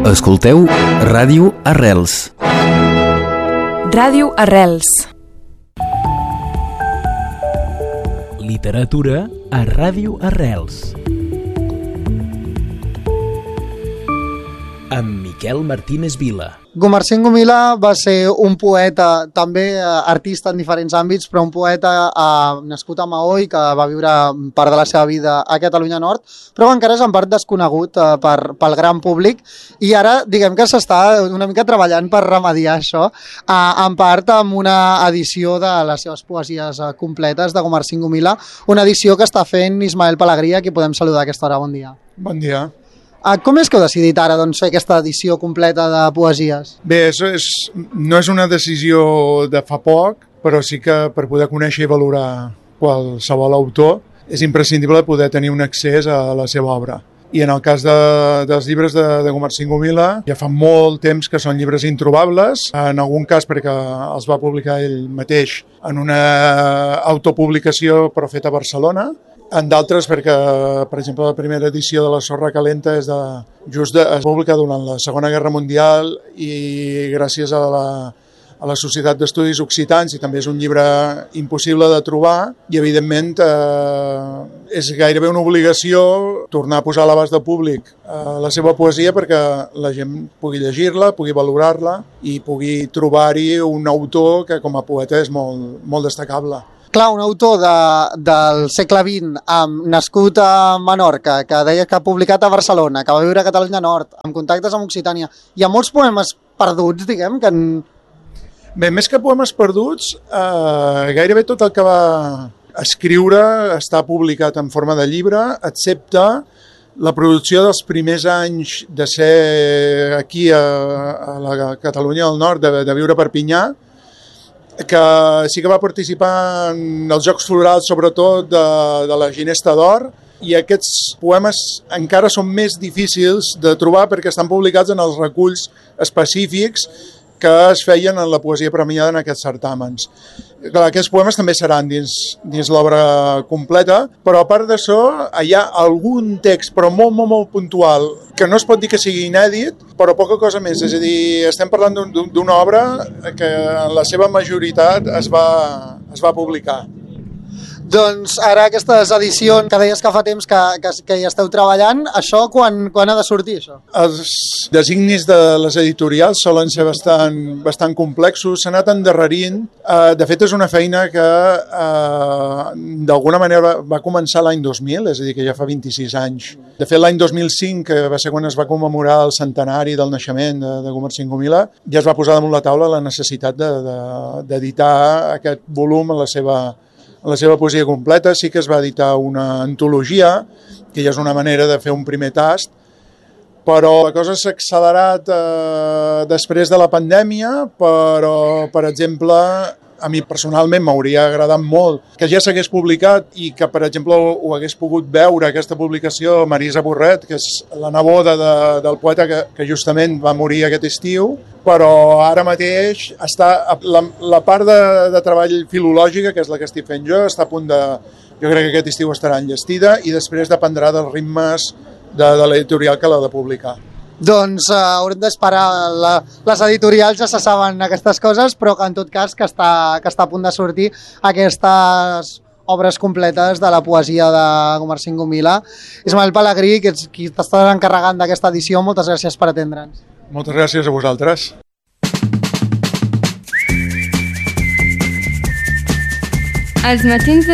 Escolteu Ràdio Arrels. Ràdio Arrels. Literatura a Ràdio Arrels. Amb Miquel Martínez Vila. Gumersind Gomila va ser un poeta, també artista en diferents àmbits, però un poeta nascut a Maó i que va viure part de la seva vida a Catalunya Nord, però encara és en part desconegut pel gran públic, i ara diguem que s'està una mica treballant per remediar això, en part amb una edició de les seves poesies completes de Gumersind Gomila, una edició que està fent Ismael Pelegrí, a qui podem saludar a aquesta hora. Bon dia. Bon dia. Com és que heu decidit ara fer aquesta edició completa de poesies? Bé, no és una decisió de fa poc, però sí que per poder conèixer i valorar qualsevol autor és imprescindible poder tenir un accés a la seva obra. I en el cas dels llibres de Gumersind Gomila, ja fa molt temps que són llibres introbables, en algun cas perquè els va publicar ell mateix en una autopublicació però feta a Barcelona, en d'altres perquè, per exemple, la primera edició de La Sorra Calenta es publica durant la Segona Guerra Mundial i gràcies a la Societat d'Estudis Occitans, i també és un llibre impossible de trobar, i evidentment és gairebé una obligació tornar a posar a l'abast del públic la seva poesia perquè la gent pugui llegir-la, pugui valorar-la i pugui trobar-hi un autor que com a poeta és molt, molt destacable. Clar, un autor del segle XX, nascut a Menorca, que deia que ha publicat a Barcelona, que va viure a Catalunya Nord, amb contactes amb Occitània. Hi ha molts poemes perduts, diguem, que... Bé, més que poemes perduts, gairebé tot el que va escriure està publicat en forma de llibre, excepte la producció dels primers anys de ser aquí a la Catalunya del Nord, de viure a Perpinyà, que sí que va participar en els Jocs Florals, sobretot de la Ginesta d'Or, i aquests poemes encara són més difícils de trobar perquè estan publicats en els reculls específics que es feien en la poesia premiada en aquests certàmens. Clar, aquests poemes també seran dins l'obra completa, però a part d'això hi ha algun text, però molt, molt, molt puntual, que no es pot dir que sigui inèdit, però poca cosa més. És a dir, estem parlant d'una obra que en la seva majoritat es va publicar. Doncs ara aquestes edicions que deies que fa temps que hi esteu treballant, això quan ha de sortir, això? Els designis de les editorials solen ser bastant complexos, s'ha anat endarrerint. De fet, és una feina que d'alguna manera va començar l'any 2000, és a dir, que ja fa 26 anys. De fet, l'any 2005, que va ser quan es va commemorar el centenari del naixement de Gumersind Gomila, ja es va posar damunt la taula la necessitat d'editar aquest volum en la seva poesia completa. Sí que es va editar una antologia, que ja és una manera de fer un primer tast, però la cosa s'ha accelerat després de la pandèmia, però, per exemple, a mi personalment m'hauria agradat molt que ja s'hagués publicat i que, per exemple, ho hagués pogut veure, aquesta publicació, Marisa Borret, que és la neboda del poeta que justament va morir aquest estiu, però ara mateix la part de treball filològica, que és la que estic fent jo, està a punt jo crec que aquest estiu estarà enllestida i després dependrà dels ritmes de l'editorial que l'ha de publicar. Doncs haurem d'esperar, les editorials ja se saben aquestes coses, però que en tot cas que està a punt de sortir aquestes obres completes de la poesia de Gumersind Gomila. Ismael Pelegrí, que és qui t'està encarregant d'aquesta edició, moltes gràcies per atendre'ns. Moltes gràcies a vosaltres. Els matins de